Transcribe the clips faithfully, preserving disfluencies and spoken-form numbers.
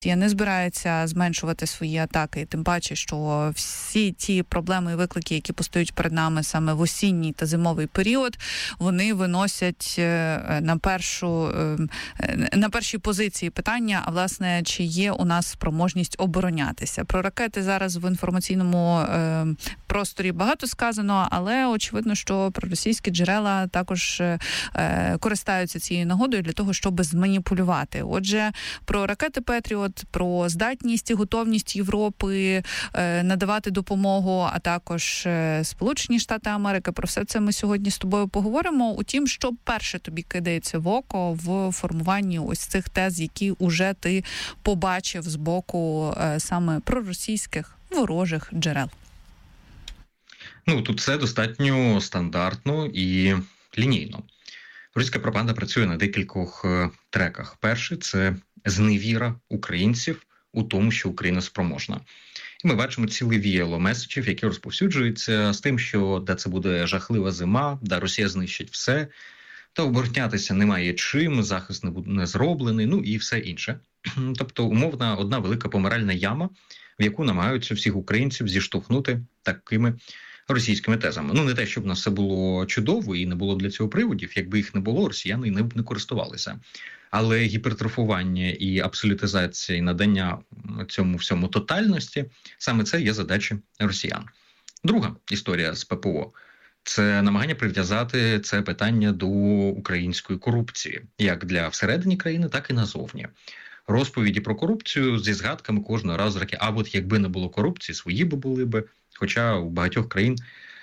Росія не збирається зменшувати свої атаки, тим паче, що всі ті проблеми і виклики, які постають перед нами саме в осінній та зимовий період, вони виносять на першу на першій позиції питання, а власне, чи є у нас спроможність оборонятися. Про ракети зараз в інформаційному просторі багато сказано, але очевидно, що проросійські джерела також користаються цією нагодою для того, щоб зманіпулювати. Отже, про ракети «Петріот», про здатність і готовність Європи е, надавати допомогу, а також е, Сполучені Штати Америки. Про все це ми сьогодні з тобою поговоримо. Утім, що перше тобі кидається в око в формуванні ось цих тез, які уже ти побачив з боку е, саме проросійських ворожих джерел? Ну, тут все достатньо стандартно і лінійно. Російська пропаганда працює на декількох треках. Перший – це зневіра українців у тому, що Україна спроможна. І ми бачимо ціле віяло меседжів, які розповсюджуються з тим, що да, це буде жахлива зима, да, Росія знищить все, та оборонятися немає чим, захист не буде не зроблений, ну і все інше. Тобто, умовна, одна велика помиральна яма, в яку намагаються всіх українців зіштовхнути такими російськими тезами. Ну, не те, щоб у нас все було чудово і не було для цього приводів. Якби їх не було, росіяни і не, не користувалися. Але гіпертрофування і абсолютизація, і надання цьому всьому тотальності, саме це є задачі росіян. Друга історія з ППО – це намагання прив'язати це питання до української корупції, як для всередині країни, так і назовні. Розповіді про корупцію зі згадками кожного разу раки. А от якби не було корупції, свої би були би. Хоча у багатьох країн,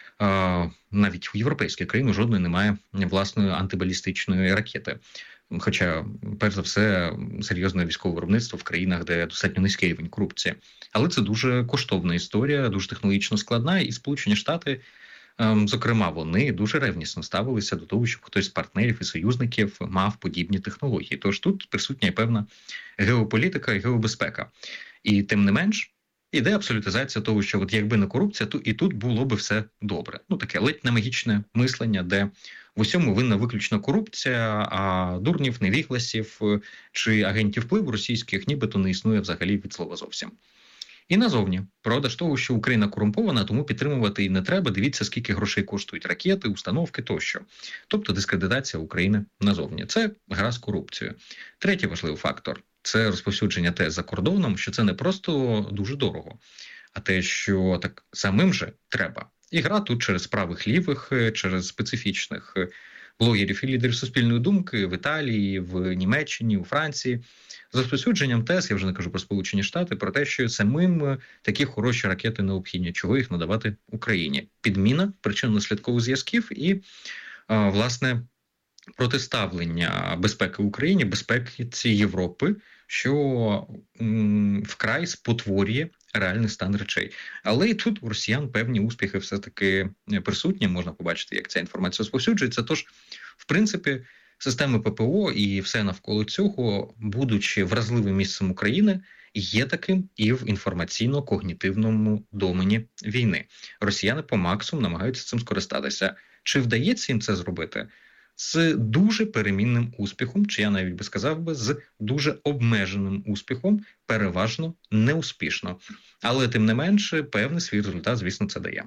навіть у європейських країн, жодної немає власної антибалістичної ракети. Хоча, перш за все, серйозне військове виробництво в країнах, де достатньо низький рівень корупції. Але це дуже коштовна історія, дуже технологічно складна, і Сполучені Штати, зокрема, вони дуже ревнісно ставилися до того, щоб хтось з партнерів і союзників мав подібні технології. Тож тут присутня і певна геополітика і геобезпека. І тим не менш, іде абсолютизація того, що от якби не корупція, то і тут було би все добре. Ну, таке ледь не магічне мислення, де в усьому винна виключно корупція, а дурнів, невігласів чи агентів впливу російських нібито не існує взагалі від слова зовсім. І назовні, продаж того, що Україна корумпована, тому підтримувати і не треба. Дивіться, скільки грошей коштують ракети, установки тощо. Тобто дискредитація України назовні. Це гра з корупцією. Третій важливий фактор – це розповсюдження тез за кордоном, що це не просто дуже дорого, а те, що так самим же треба. І гра тут через правих-лівих, через специфічних блогерів і лідерів суспільної думки в Італії, в Німеччині, у Франції. З розповсюдженням тез, я вже не кажу про Сполучені Штати, про те, що самим такі хороші ракети необхідні, чого їх надавати Україні. Підміна причинно-наслідкових зв'язків і, власне, протиставлення безпеки Україні, безпеки Європи, що м, вкрай спотворює реальний стан речей. Але і тут у росіян певні успіхи все-таки присутні, можна побачити, як ця інформація розповсюджується. Тож, в принципі, системи ППО і все навколо цього, будучи вразливим місцем України, є таким і в інформаційно-когнітивному домені війни. Росіяни по максимуму намагаються цим скористатися. Чи вдається їм це зробити? З дуже перемінним успіхом, чи я навіть би сказав би, з дуже обмеженим успіхом, переважно неуспішно. Але, тим не менше, певний свій результат, звісно, це дає.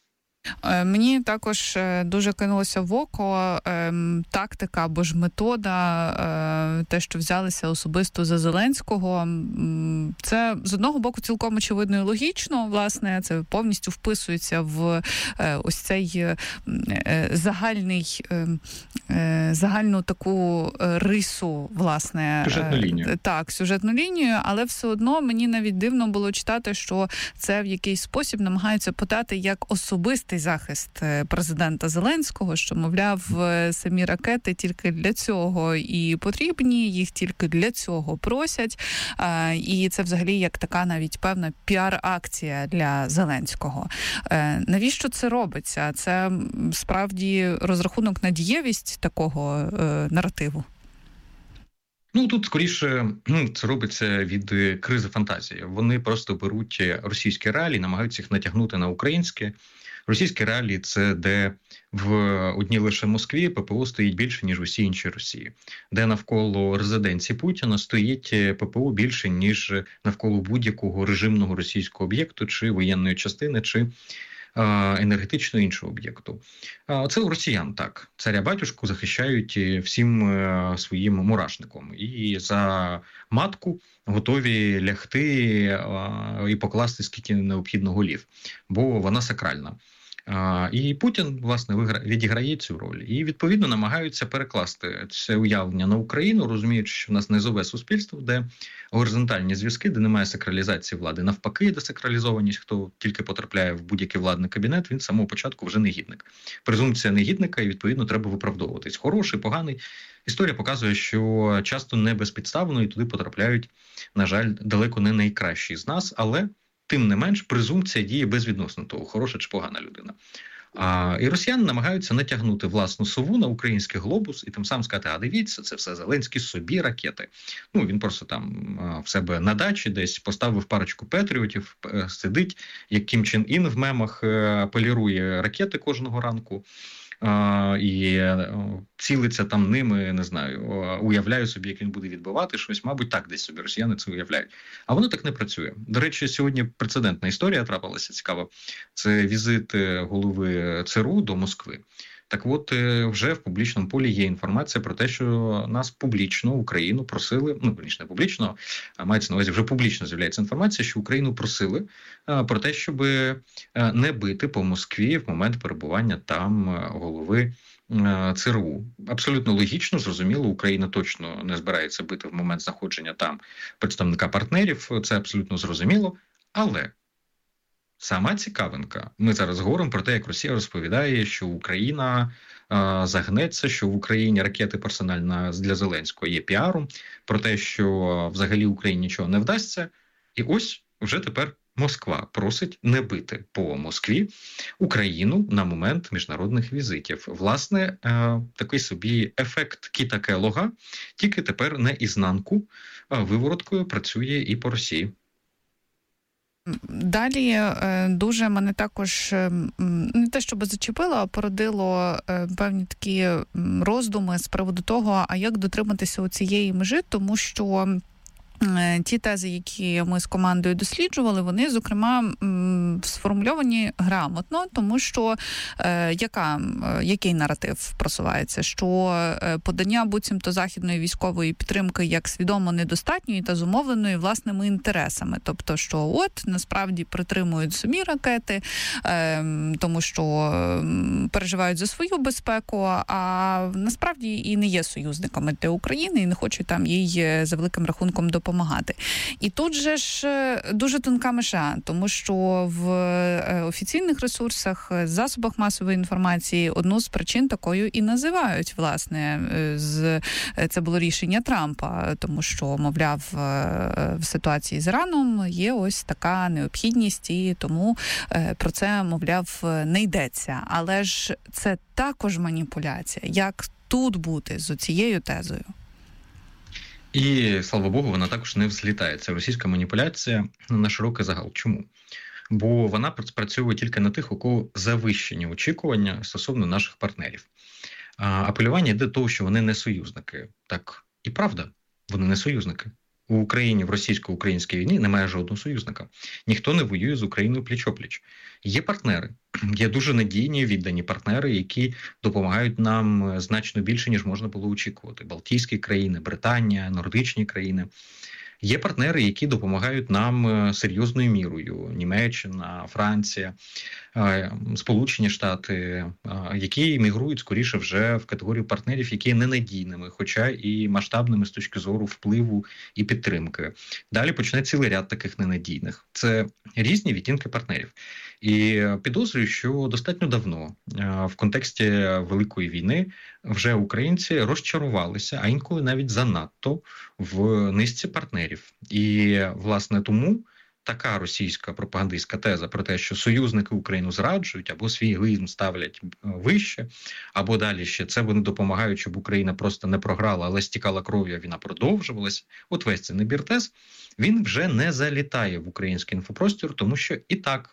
Мені також дуже кинулося в око тактика або ж метода, те, що взялися особисто за Зеленського. Це, з одного боку, цілком очевидно і логічно, власне, це повністю вписується в ось цей загальний, загальну таку рису, власне. Сюжетну лінію. Так, сюжетну лінію, але все одно мені навіть дивно було читати, що це в якийсь спосіб намагаються подати як особистий захист президента Зеленського, що, мовляв, самі ракети тільки для цього і потрібні, їх тільки для цього просять. І це взагалі як така навіть певна піар-акція для Зеленського. Навіщо це робиться? Це справді розрахунок на дієвість такого наративу? Ну, тут, скоріше, це робиться від кризи фантазії. Вони просто беруть російські реалії, намагаються їх натягнути на українське, Російські реалії – це де в одній лише Москві ППО стоїть більше, ніж в усій іншій Росії. Де навколо резиденції Путіна стоїть ППО більше, ніж навколо будь-якого режимного російського об'єкту, чи воєнної частини, чи енергетичного іншого об'єкту. Це у росіян так. Царя-батюшку захищають всім своїм мурашником. І за матку готові лягти і покласти скільки необхідно голів, бо вона сакральна. І Путін, власне, відіграє цю роль. І, відповідно, намагаються перекласти це уявлення на Україну, розуміючи, що в нас низове суспільство, де горизонтальні зв'язки, де немає сакралізації влади. Навпаки, десакралізованість, хто тільки потрапляє в будь-який владний кабінет, він з самого початку вже негідник. Презумпція негідника, і, відповідно, треба виправдовуватись. Хороший, поганий. Історія показує, що часто не безпідставно і туди потрапляють, на жаль, далеко не найкращі з нас, але тим не менш, презумпція діє безвідносно того, хороша чи погана людина. А, і росіяни намагаються натягнути власну сову на український глобус і тим самим сказати, а дивіться, це все Зеленський собі ракети. Ну, він просто там а, в себе на дачі десь поставив парочку патріотів, сидить, як Кім Чен Ін в мемах, полірує ракети кожного ранку. Uh, і uh, цілиться там ними, не знаю, uh, уявляю собі, як він буде відбивати щось, мабуть, так десь собі росіяни це уявляють. А воно так не працює. До речі, сьогодні прецедентна історія трапилася, цікава. Це візит голови ЦРУ до Москви. Так от, вже в публічному полі є інформація про те, що нас публічно, Україну просили, ну, більш не публічно, а мається на увазі, вже публічно з'являється інформація, що Україну просили а, про те, щоб не бити по Москві в момент перебування там голови а, ЦРУ. Абсолютно логічно, зрозуміло, Україна точно не збирається бити в момент знаходження там представника партнерів, це абсолютно зрозуміло, але сама цікавинка. Ми зараз говоримо про те, як Росія розповідає, що Україна а, загнеться, що в Україні ракети персонально для Зеленського є піаром, про те, що взагалі Україні нічого не вдасться. І ось вже тепер Москва просить не бити по Москві Україну на момент міжнародних візитів. Власне, а, такий собі ефект Кіта Келлога, тільки тепер не ізнанку, а вивороткою працює і по Росії. Далі дуже мене також не те, щоб зачепило, а породило певні такі роздуми з приводу того, а як дотриматися у цієї межі, тому що ті тези, які ми з командою досліджували, вони, зокрема, сформульовані грамотно, тому що е, яка, який наратив просувається? Що подання буцімто західної військової підтримки як свідомо недостатньої та зумовленої власними інтересами. Тобто, що от, насправді, притримують самі ракети, е, тому що переживають за свою безпеку, а насправді і не є союзниками для України, і не хочуть там їй за великим рахунком допомагати. Допомагати. І тут же ж дуже тонка межа, тому що в офіційних ресурсах, засобах масової інформації одну з причин такою і називають, власне, з це було рішення Трампа, тому що, мовляв, в ситуації з Іраном є ось така необхідність, і тому про це, мовляв, не йдеться. Але ж це також маніпуляція. Як тут бути з цією тезою? І, слава Богу, вона також не взлітає. Це російська маніпуляція на широкий загал. Чому? Бо вона працює тільки на тих, у кого завищені очікування стосовно наших партнерів. А апелювання йде до того, що вони не союзники. Так і правда, вони не союзники. У Україні в російсько-українській війні немає жодного союзника. Ніхто не воює з Україною пліч-о-пліч. Є партнери, є дуже надійні, віддані партнери, які допомагають нам значно більше, ніж можна було очікувати. Балтійські країни, Британія, нордичні країни. Є партнери, які допомагають нам серйозною мірою. Німеччина, Франція, Сполучені Штати, які мігрують скоріше вже в категорію партнерів, які є ненадійними, хоча і масштабними з точки зору впливу і підтримки. Далі почне цілий ряд таких ненадійних. Це різні відтінки партнерів. І підозрюю, що достатньо давно в контексті Великої війни вже українці розчарувалися, а інколи навіть занадто в низці партнерів. І, власне, тому така російська пропагандистська теза про те, що союзники Україну зраджують, або свій егоїзм ставлять вище, або далі ще це вони допомагають, щоб Україна просто не програла, але стікала кров'ю, а війна продовжувалася. От весь цей набір тез, він вже не залітає в український інфопростір, тому що і так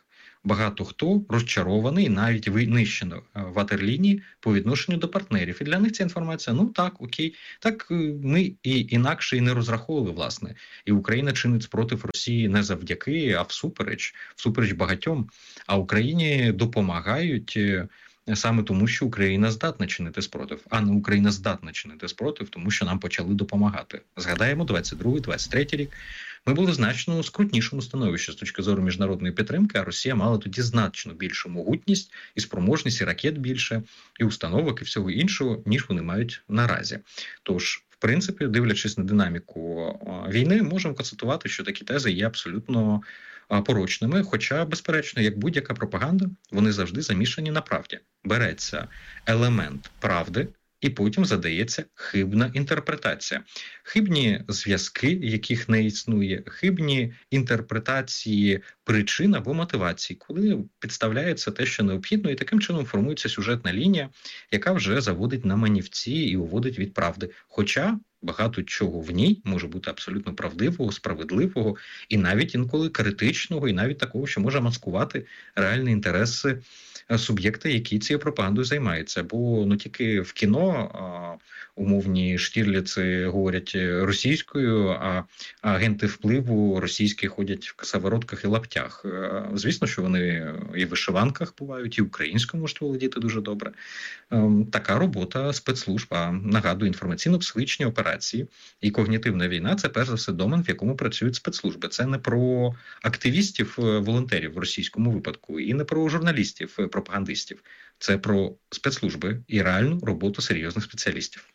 багато хто розчарований, навіть винищено ватерлінії по відношенню до партнерів. І для них ця інформація, ну так, окей, так ми і інакше і не розраховували, власне. І Україна чинить спротив Росії не завдяки, а всупереч, всупереч багатьом. А Україні допомагають саме тому, що Україна здатна чинити спротив, а не Україна здатна чинити спротив, тому що нам почали допомагати. Згадаємо, двадцять другий двадцять третій рік. Ми були в значно скрутнішому становищі з точки зору міжнародної підтримки, а Росія мала тоді значно більшу могутність і спроможність, і ракет більше, і установок, і всього іншого, ніж вони мають наразі. Тож, в принципі, дивлячись на динаміку війни, можемо констатувати, що такі тези є абсолютно порочними, хоча, безперечно, як будь-яка пропаганда, вони завжди замішані на правді. Береться елемент правди, і потім задається хибна інтерпретація. Хибні зв'язки, яких не існує, хибні інтерпретації причин або мотивацій, коли підставляється те, що необхідно, і таким чином формується сюжетна лінія, яка вже заводить на манівці і уводить від правди. Хоча багато чого в ній може бути абсолютно правдивого, справедливого, і навіть інколи критичного, і навіть такого, що може маскувати реальні інтереси суб'єкта, який цією пропагандою займається. Бо ну тільки в кіно а, умовні Штірліци говорять російською, а агенти впливу російські ходять в косоворотках і лаптях. А, звісно, що вони і в вишиванках бувають, і українською можуть володіти дуже добре. А, така робота спецслужб, а нагадую, інформаційно-психологічні операції і когнітивна війна – це перш за все домен, в якому працюють спецслужби. Це не про активістів, волонтерів в російському випадку, і не про журналістів, пропагандистів. Це про спецслужби і реальну роботу серйозних спеціалістів.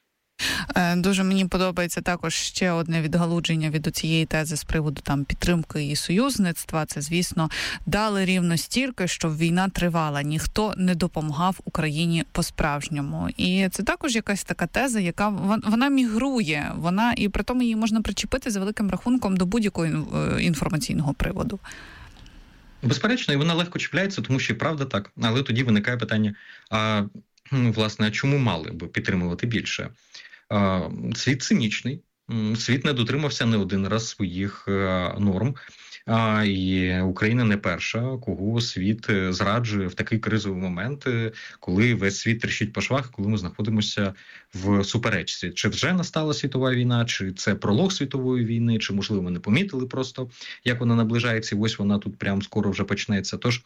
Дуже мені подобається також ще одне відгалудження від цієї тези з приводу там підтримки і союзництва. Це, звісно, дали рівно стільки, щоб війна тривала. Ніхто не допомагав Україні по-справжньому. І це також якась така теза, яка вона мігрує. Вона, і при тому її можна причепити за великим рахунком до будь-якого інформаційного приводу. Безперечно, і вона легко чіпляється, тому що правда так. Але тоді виникає питання, а власне, а чому мали би підтримувати більше? Світ цинічний, світ не дотримався не один раз своїх норм, а і Україна не перша, кого світ зраджує в такий кризовий момент, коли весь світ тріщить по швах, коли ми знаходимося в суперечці. Чи вже настала світова війна, чи це пролог світової війни, чи, можливо, ми не помітили просто, як вона наближається, і ось вона тут прямо скоро вже почнеться. Тож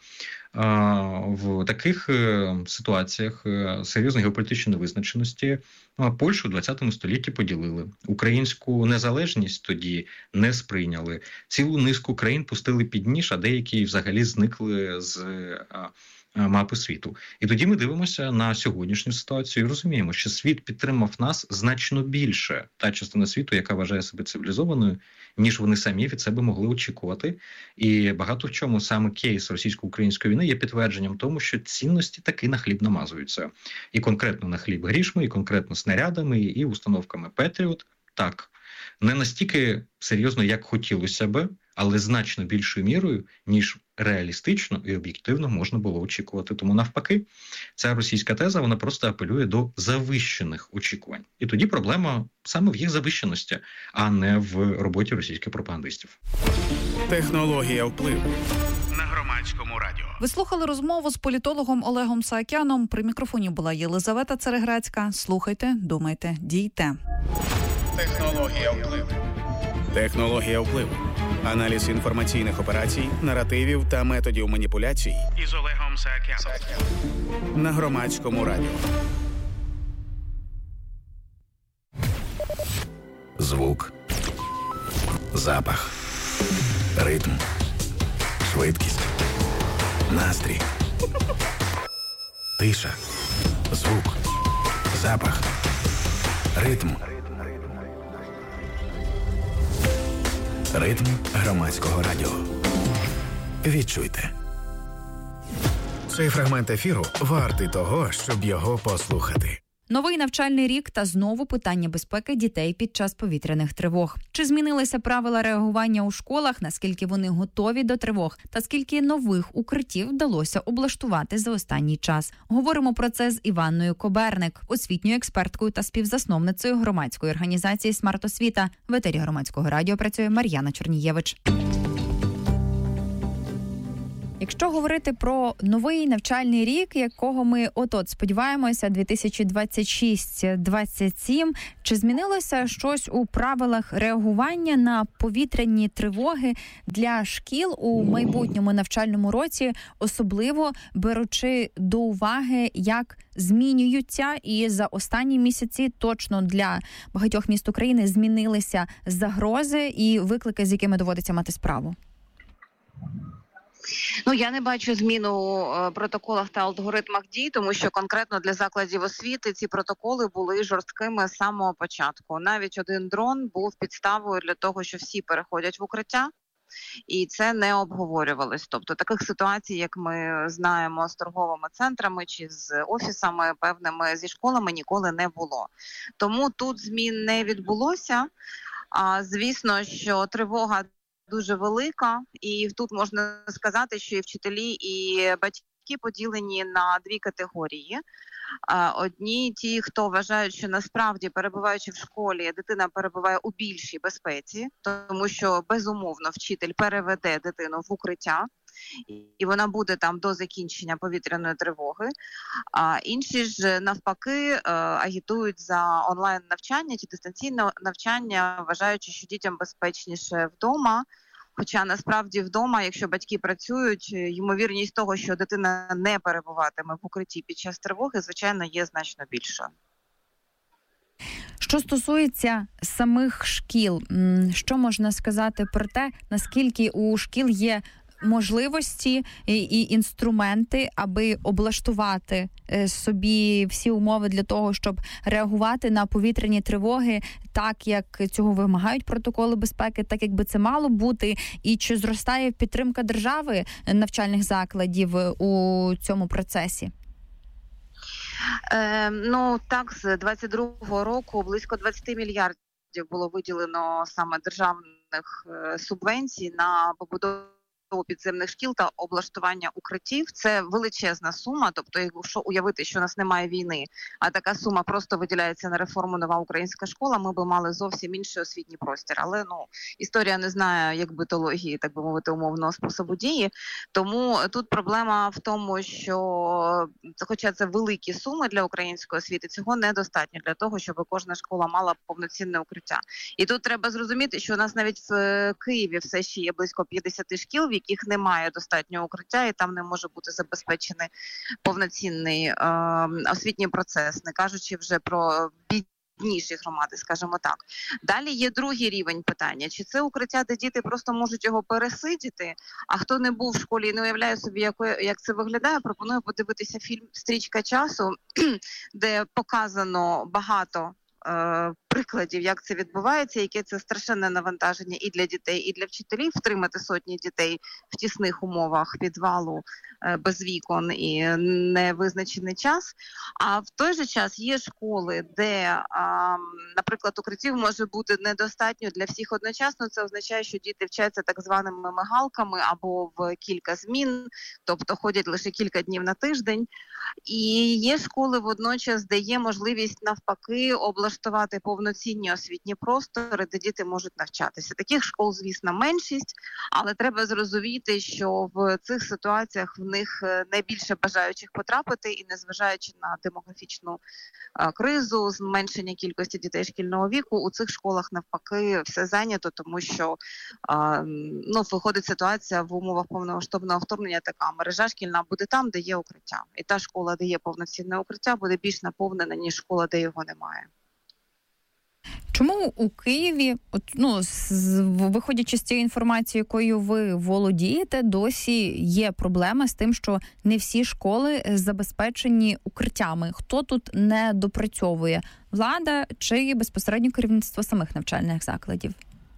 в таких ситуаціях серйозної геополітичної невизначеності Польщу в ХХ столітті поділили. Українську незалежність тоді не сприйняли. Цілу низку країн пустили під ніж, а деякі взагалі зникли з мапи світу. І тоді ми дивимося на сьогоднішню ситуацію і розуміємо, що світ підтримав нас значно більше, та частина світу, яка вважає себе цивілізованою, ніж вони самі від себе могли очікувати. І багато в чому саме кейс російсько-української війни є підтвердженням тому, що цінності таки на хліб намазуються. І конкретно на хліб грішми, і конкретно снарядами, і установками Петріот. Так, не настільки серйозно, як хотілося би, але значно більшою мірою, ніж реалістично і об'єктивно можна було очікувати. Тому навпаки, ця російська теза, вона просто апелює до завищених очікувань. І тоді проблема саме в їх завищеності, а не в роботі російських пропагандистів. Технологія впливу на Громадському радіо. Ви слухали розмову з політологом Олегом Саакяном. При мікрофоні була Єлизавета Цереграцька. Слухайте, думайте, дійте. Технологія впливу. Технологія впливу. Аналіз інформаційних операцій, наративів та методів маніпуляцій із Олегом Саакяном на Громадському радіо. Звук, запах, ритм, швидкість, настрій, тиша, звук, запах, ритм. Ритм Громадського радіо. Відчуйте. Цей фрагмент ефіру вартий того, щоб його послухати. Новий навчальний рік та знову питання безпеки дітей під час повітряних тривог. Чи змінилися правила реагування у школах, наскільки вони готові до тривог, та скільки нових укриттів вдалося облаштувати за останній час? Говоримо про це з Іванною Коберник, освітньою експерткою та співзасновницею громадської організації «Смарт-освіта». В етері Громадського радіо працює Мар'яна Чорнієвич. Якщо говорити про новий навчальний рік, якого ми от-от сподіваємося, дві тисячі двадцять шість двадцять сім, чи змінилося щось у правилах реагування на повітряні тривоги для шкіл у майбутньому навчальному році, особливо беручи до уваги, як змінюються і за останні місяці точно для багатьох міст України змінилися загрози і виклики, з якими доводиться мати справу? Ну, я не бачу зміну у протоколах та алгоритмах дій, тому що конкретно для закладів освіти ці протоколи були жорсткими з самого початку. Навіть один дрон був підставою для того, що всі переходять в укриття, і це не обговорювалось. Тобто таких ситуацій, як ми знаємо з торговими центрами чи з офісами певними, зі школами, ніколи не було. Тому тут змін не відбулося. А звісно, що тривога дуже велика, і тут можна сказати, що і вчителі, і батьки поділені на дві категорії. Одні ті, хто вважають, що насправді, перебуваючи в школі, дитина перебуває у більшій безпеці, тому що, безумовно, вчитель переведе дитину в укриття, і вона буде там до закінчення повітряної тривоги. А інші ж, навпаки, агітують за онлайн-навчання чи дистанційне навчання, вважаючи, що дітям безпечніше вдома. Хоча насправді вдома, якщо батьки працюють, ймовірність того, що дитина не перебуватиме в укритті під час тривоги, звичайно, є значно більшою. Що стосується самих шкіл, що можна сказати про те, наскільки у шкіл є можливості і інструменти, аби облаштувати собі всі умови для того, щоб реагувати на повітряні тривоги так, як цього вимагають протоколи безпеки, так, як би це мало бути, і чи зростає підтримка держави навчальних закладів у цьому процесі? Е, ну, так, з двадцять другого року близько двадцять мільярдів було виділено саме державних е, субвенцій на побудову підземних шкіл та облаштування укриттів. Це величезна сума, тобто якщо уявити, що у нас немає війни, а така сума просто виділяється на реформу «Нова українська школа», ми би мали зовсім інший освітній простір. Але ну історія не знає як битології, так би мовити, умовного способу дії. Тому тут проблема в тому, що хоча це великі суми для української освіти, цього недостатньо для того, щоб кожна школа мала повноцінне укриття. І тут треба зрозуміти, що у нас навіть в Києві все ще є близько п'ятдесят шкіл, в яких немає достатнього укриття, і там не може бути забезпечений повноцінний е, освітній процес, не кажучи вже про бідніші громади, скажімо так. Далі є другий рівень питання. Чи це укриття, де діти просто можуть його пересидіти, а хто не був в школі і не уявляє собі, як, як це виглядає, пропоную подивитися фільм «Стрічка часу», де показано багато прикладів, як це відбувається, яке це страшенне навантаження і для дітей, і для вчителів втримати сотні дітей в тісних умовах підвалу, без вікон і невизначений час. А в той же час є школи, де, наприклад, укриттів може бути недостатньо для всіх одночасно. Це означає, що діти вчаться так званими мигалками або в кілька змін, тобто ходять лише кілька днів на тиждень. І є школи водночас, де є можливість навпаки облаштувати повноцінні освітні простори, де діти можуть навчатися. Таких школ, звісно, меншість, але треба зрозуміти, що в цих ситуаціях в них найбільше бажаючих потрапити, і незважаючи на демографічну а, кризу, зменшення кількості дітей шкільного віку, у цих школах навпаки все зайнято, тому що а, ну, виходить ситуація в умовах повномасштабного вторгнення така: мережа шкільна буде там, де є укриття. І та школа, де є повноцінне укриття, буде більш наповнена, ніж школа, де його немає. Чому у Києві, от, ну, з, виходячи з цієї інформації, якою ви володієте, досі є проблема з тим, що не всі школи забезпечені укриттями? Хто тут не допрацьовує? Влада чи безпосередньо керівництво самих навчальних закладів?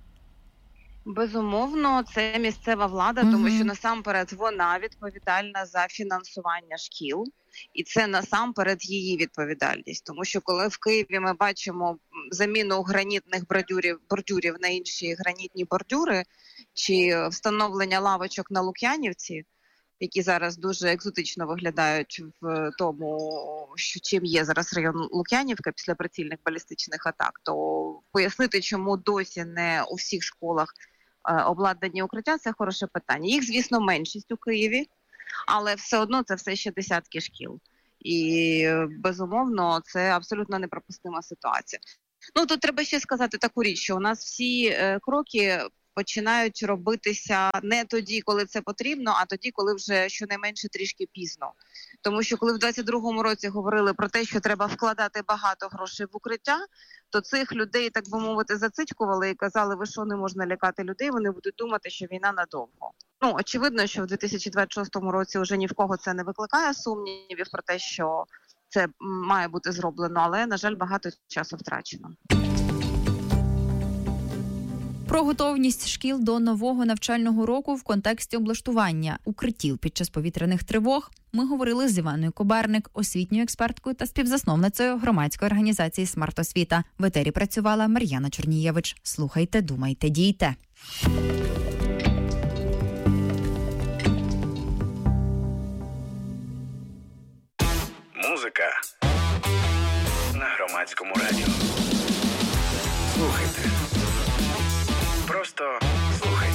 Безумовно, це місцева влада, mm-hmm. тому що насамперед вона відповідальна за фінансування шкіл. І це насамперед її відповідальність. Тому що коли в Києві ми бачимо заміну гранітних бордюрів, бордюрів на інші гранітні бордюри, чи встановлення лавочок на Лук'янівці, які зараз дуже екзотично виглядають в тому, що чим є зараз район Лук'янівка після прицільних балістичних атак, то пояснити, чому досі не у всіх школах обладнані укриття – це хороше питання. Їх, звісно, меншість у Києві, але все одно це все ще десятки шкіл. І, безумовно, це абсолютно неприпустима ситуація. Ну, тут треба ще сказати таку річ, що у нас всі е, кроки починають робитися не тоді, коли це потрібно, а тоді, коли вже щонайменше трішки пізно. Тому що коли в двадцять другому році говорили про те, що треба вкладати багато грошей в укриття, то цих людей, так би мовити, зацитькували і казали, ви що, не можна лякати людей, вони будуть думати, що війна надовго. Ну, очевидно, що в дві тисячі двадцять шостому році вже ні в кого це не викликає сумнівів про те, що це має бути зроблено, але, на жаль, багато часу втрачено. Про готовність шкіл до нового навчального року в контексті облаштування укриттів під час повітряних тривог ми говорили з Іваною Кобарник, освітньою експерткою та співзасновницею громадської організації «Смарт-освіта». В етері працювала Мар'яна Чорнієвич. Слухайте, думайте, дійте. Музика на Громадському радіо. Слухайте.